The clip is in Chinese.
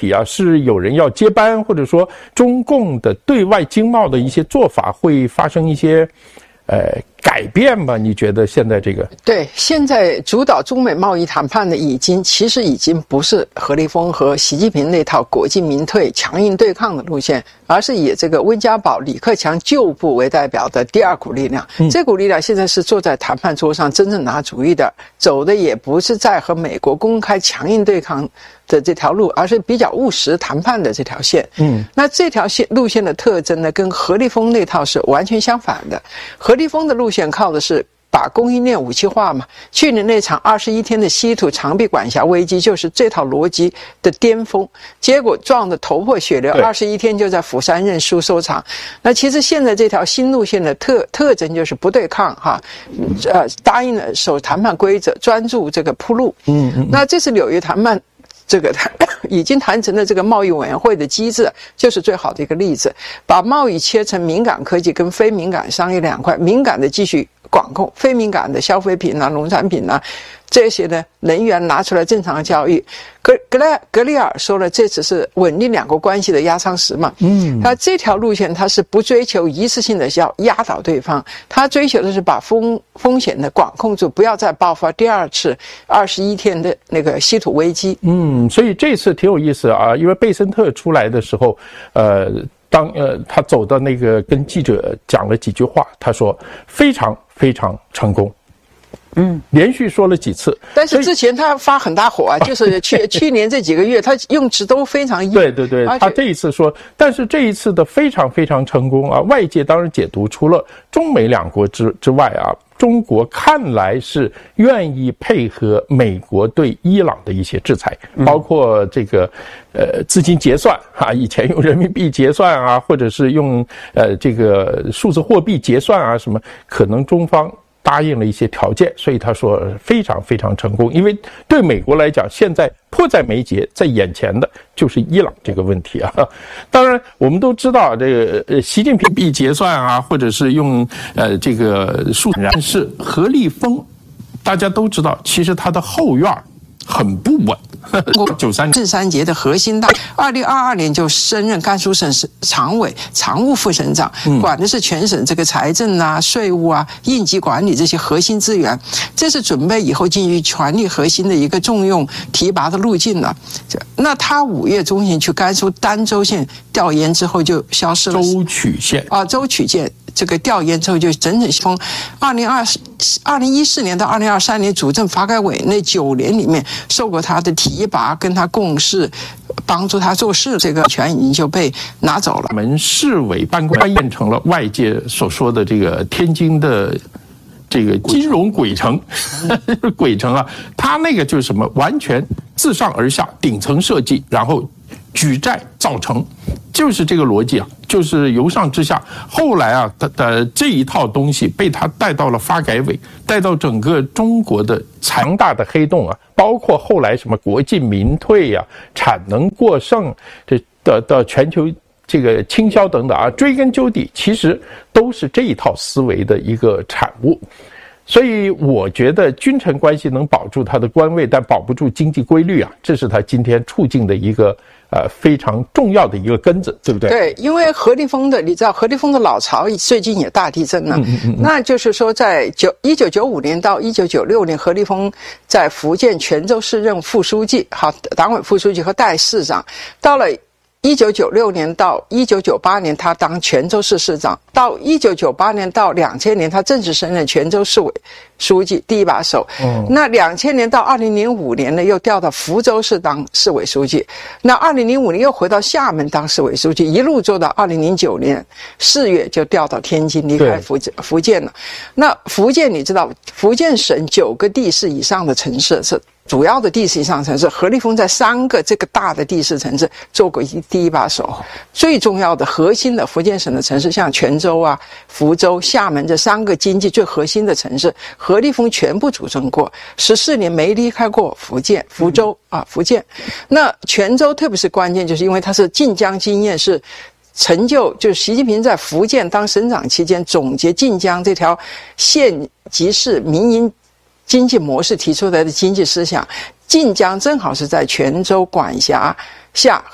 题啊，是有人要接班，或者说中共的对外经贸的一些做法会发生一些改变吧？你觉得现在这个？ 对，现在主导中美贸易谈判的其实已经不是何立峰和习近平那套国进民退、强硬对抗的路线，而是以这个温家宝、李克强旧部为代表的第二股力量。这股力量现在是坐在谈判桌上真正拿主意的，走的也不是在和美国公开强硬对抗的这条路，而是比较务实谈判的这条线。那这条路线的特征呢，跟何立峰那套是完全相反的。何立峰的路线靠的是把供应链武器化嘛，去年那场21天的稀土长臂管辖危机就是这套逻辑的巅峰，结果撞得头破血流，21天就在釜山认输收场。那其实现在这条新路线的特征就是不对抗哈，答应了守谈判规则，专注这个铺路。那这是纽约谈判这个已经谈成的这个贸易委员会的机制，就是最好的一个例子，把贸易切成敏感科技跟非敏感商业两块，敏感的继续管控，非敏感的消费品啊、农产品啊这些呢，能源拿出来正常交易。格里尔说了，这只是稳定两国关系的压舱石嘛。他这条路线他是不追求一次性的要压倒对方，他追求的是把风险的管控住，不要再爆发第二次21天的那个稀土危机。 所以这次挺有意思啊，因为贝森特出来的时候，他走到那个跟记者讲了几句话，他说非常非常成功。连续说了几次， 但是之前他发很大火啊，就是去年这几个月，他用词都非常硬。 对，他这一次说，但是这一次的非常非常成功啊！外界当然解读，除了中美两国之外啊，中国看来是愿意配合美国对伊朗的一些制裁，包括这个资金结算啊，以前用人民币结算啊，或者是用这个数字货币结算啊，什么可能中方答应了一些条件，所以他说非常非常成功。因为对美国来讲，现在迫在眉睫，在眼前的就是伊朗这个问题啊。当然，我们都知道这个习近平币结算啊，或者是用这个数字，但是何立峰大家都知道，其实他的后院很不稳。93年至三节的核心大，2022年就升任甘肃省常委、常务副省长，管的是全省这个财政啊、税务啊、应急管理这些核心资源。这是准备以后进入权力核心的一个重用提拔的路径了。那他5月中旬去甘肃儋州县调研之后就消失了。 舟曲县啊，舟曲县这个调研之后就整整从2014年到2023年主政发改委那9年里面受过他的提拔，跟他共事，帮助他做事，这个权已经就被拿走了。 我们市委办公变成了外界所说的这个天津的这个金融鬼城，鬼城啊，他那个就是什么，完全自上而下，顶层设计，然后举债造成，就是这个逻辑啊，就是由上至下。后来啊，他的这一套东西被他带到了发改委，带到整个中国的强大的黑洞啊，包括后来什么国进民退呀、产能过剩的全球这个倾销等等啊，追根究底，其实都是这一套思维的一个产物。所以我觉得君臣关系能保住他的官位，但保不住经济规律啊，这是他今天处境的一个非常重要的一个根子，对不对？ 对，因为何立峰的，你知道何立峰的老巢最近也大地震了，那就是说在1995年到1996年，何立峰在福建泉州市任副书记，党委副书记和代市长，到了1996年到1998年，他当泉州市市长；到1998年到2000年，他正式升任泉州市委书记第一把手。那2000年到2005年呢，又调到福州市当市委书记。那2005年又回到厦门当市委书记，一路做到2009年4月就调到天津，离开福建了。那福建你知道，福建省9个地市以上的城市是主要的地市以上城市，何立峰在3个这个大的地市城市做过第一把手。最重要的核心的福建省的城市，像泉州啊、福州、厦门这3个经济最核心的城市，何立峰全部主政过，14年没离开过福州啊，福建。那泉州特别是关键，就是因为它是晋江经验，是成就，就是习近平在福建当省长期间总结晋江这条县级市民营经济模式提出来的经济思想。晋江正好是在泉州管辖下